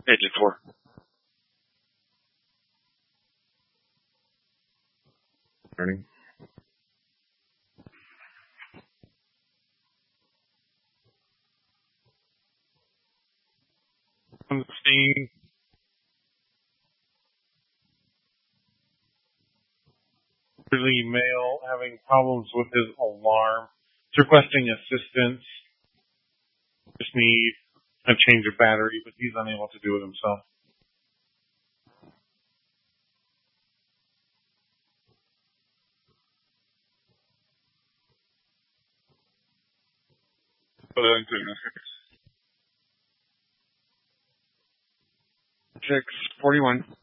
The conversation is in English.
Agent 4. Turning. On the scene. Elderly male having problems with his alarm. He's requesting assistance. Just need a change of battery, but he's unable to do it himself. Put it into 641.